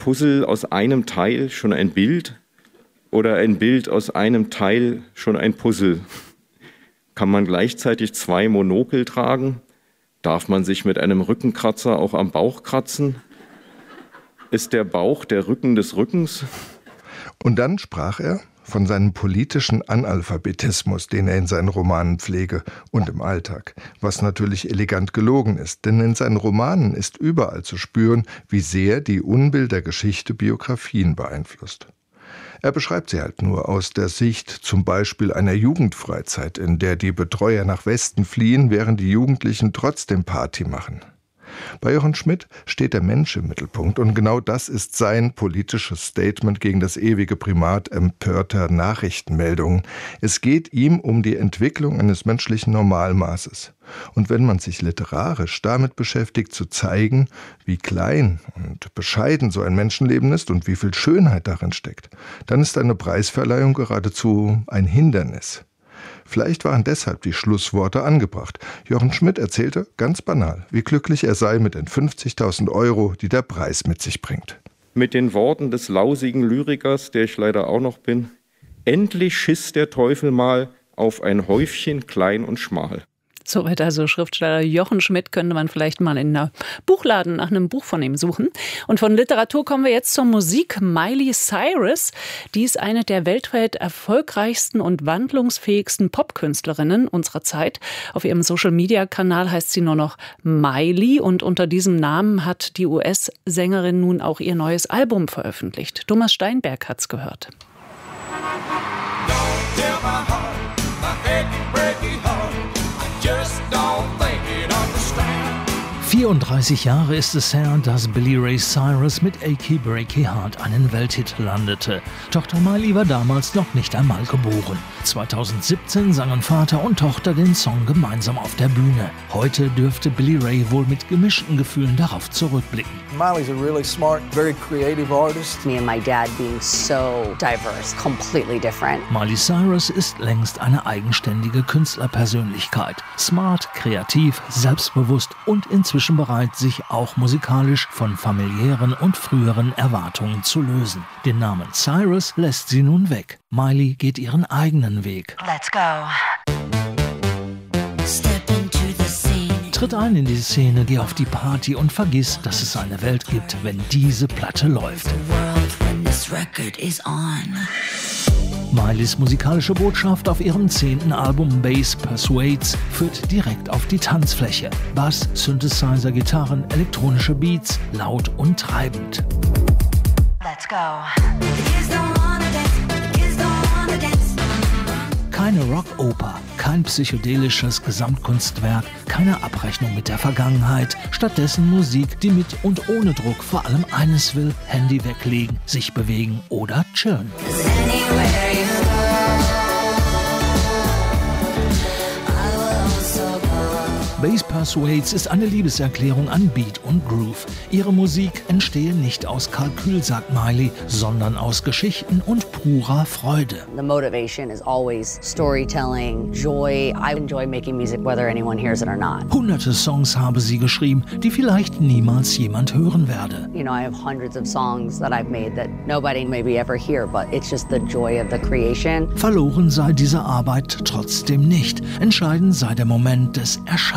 Puzzle aus einem Teil schon ein Bild oder ein Bild aus einem Teil schon ein Puzzle? Kann man gleichzeitig 2 Monokel tragen? Darf man sich mit einem Rückenkratzer auch am Bauch kratzen? Ist der Bauch der Rücken des Rückens? Und dann sprach er von seinem politischen Analphabetismus, den er in seinen Romanen pflege und im Alltag, was natürlich elegant gelogen ist, denn in seinen Romanen ist überall zu spüren, wie sehr die Unbildergeschichte Biografien beeinflusst. Er beschreibt sie halt nur aus der Sicht zum Beispiel einer Jugendfreizeit, in der die Betreuer nach Westen fliehen, während die Jugendlichen trotzdem Party machen. Bei Jochen Schmidt steht der Mensch im Mittelpunkt und genau das ist sein politisches Statement gegen das ewige Primat empörter Nachrichtenmeldungen. Es geht ihm um die Entwicklung eines menschlichen Normalmaßes. Und wenn man sich literarisch damit beschäftigt, zu zeigen, wie klein und bescheiden so ein Menschenleben ist und wie viel Schönheit darin steckt, dann ist eine Preisverleihung geradezu ein Hindernis. Vielleicht waren deshalb die Schlussworte angebracht. Jochen Schmidt erzählte ganz banal, wie glücklich er sei mit den 50.000 Euro, die der Preis mit sich bringt. Mit den Worten des lausigen Lyrikers, der ich leider auch noch bin: Endlich schiss der Teufel mal auf ein Häufchen klein und schmal. Soweit also Schriftsteller Jochen Schmidt, könnte man vielleicht mal in einem Buchladen nach einem Buch von ihm suchen. Und von Literatur kommen wir jetzt zur Musik. Miley Cyrus, die ist eine der weltweit erfolgreichsten und wandlungsfähigsten Popkünstlerinnen unserer Zeit. Auf ihrem Social-Media-Kanal heißt sie nur noch Miley und unter diesem Namen hat die US-Sängerin nun auch ihr neues Album veröffentlicht. Thomas Steinberg hat's gehört. 34 Jahre ist es her, dass Billy Ray Cyrus mit Achy Breaky Heart einen Welthit landete. Tochter Miley war damals noch nicht einmal geboren. 2017 sangen Vater und Tochter den Song gemeinsam auf der Bühne. Heute dürfte Billy Ray wohl mit gemischten Gefühlen darauf zurückblicken. Miley's a really smart, very creative artist. Me and my dad being so diverse, completely different. Miley Cyrus ist längst eine eigenständige Künstlerpersönlichkeit. Smart, kreativ, selbstbewusst und inzwischen bereit, sich auch musikalisch von familiären und früheren Erwartungen zu lösen. Den Namen Cyrus lässt sie nun weg. Miley geht ihren eigenen Weg. Let's go. Step into the scene. Tritt ein in die Szene, geh auf die Party und vergiss, dass es eine Welt gibt, wenn diese Platte läuft. Mileys musikalische Botschaft auf ihrem 10. Album Bass Persuades führt direkt auf die Tanzfläche. Bass, Synthesizer, Gitarren, elektronische Beats, laut und treibend. Let's go. Keine Rockoper, kein psychedelisches Gesamtkunstwerk, keine Abrechnung mit der Vergangenheit. Stattdessen Musik, die mit und ohne Druck vor allem eines will: Handy weglegen, sich bewegen oder chillen. Bass Persuades ist eine Liebeserklärung an Beat und Groove. Ihre Musik entstehe nicht aus Kalkül, sagt Miley, sondern aus Geschichten und purer Freude. The motivation is always storytelling, joy. I enjoy making music whether anyone hears it or not. Hunderte Songs habe sie geschrieben, die vielleicht niemals jemand hören werde. You know, I have hundreds of songs that I've made that nobody maybe ever hear, but it's just the joy of the creation. Verloren sei diese Arbeit trotzdem nicht. Entscheidend sei der Moment des Erschaffens.